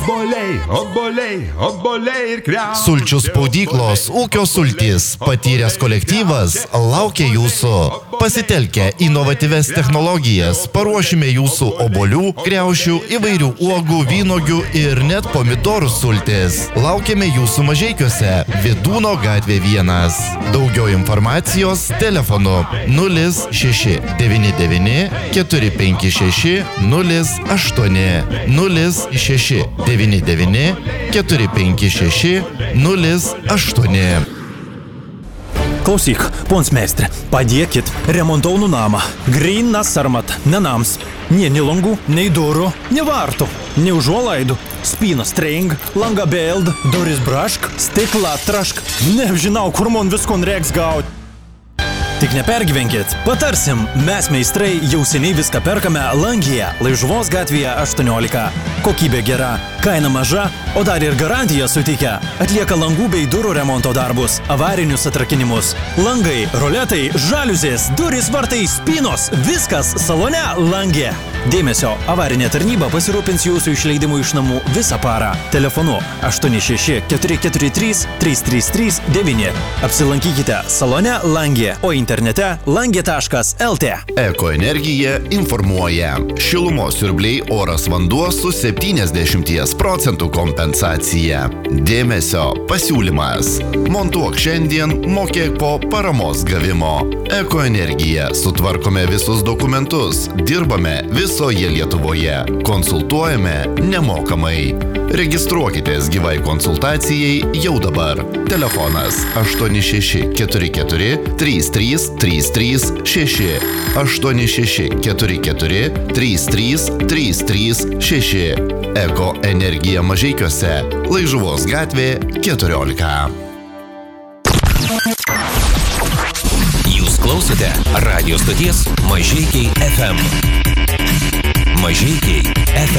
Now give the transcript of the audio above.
Obuoliai ir kriaušės. Sulčių spaudyklos ūkio sultys. Patyręs kolektyvas laukia jūsų. Pasitelkę inovatyvias technologijas, paruošime jūsų obuolių, kriaušių, įvairių uogų, vynuogių ir net pomidorų sultis. Laukiame jūsų Mažeikiuose, Vidūno gatvė 1. Daugiau informacijos telefonu 0699 456 08 0699 456 08. Klausyk, pons meistre, padėkit, remontaunu namą. Grynas armat, ne nams. Nė langų, nei durų, ne vartų, ne užuolaidų. Spynas treing, langa beld, duris brašk, stiklą trašk. Nežinau, kur man viskon reiks gaut. Tik nepergyvenkit, patarsim, mes meistrai jau seniai viską perkame Langyje, Laižuvos gatvėje 18. Kokybė gera, kaina maža, o dar ir garantiją suteikia. Atlieka langų bei durų remonto darbus, avarinius atrakinimus. Langai, roletai, žaliuzės, durys, vartai, spynos, viskas salone Langė. Dėmesio, avarinė tarnyba pasirūpins jūsų išleidimu iš namų visą parą. Telefonu 86 443 333 9. Apsilankykite salone Langė, o internete langė.lt. Ekoenergija informuoja. Šilumos siurbliai, oras, vanduo su 70% kompensacija. Dėmesio, pasiūlymas. Montuok šiandien, mokėk po paramos gavimo. Ekoenergija. Sutvarkome visus dokumentus. Dirbame visoje Lietuvoje. Konsultuojame nemokamai. Registruokitės gyvai konsultacijai jau dabar. Telefonas 8644 33336 8644 33336. Eko energija Mažeikiuose, Laižuvos gatvė 14. Jūs klausote radio stoties Mažeikiai FM. Mažeikiai FM.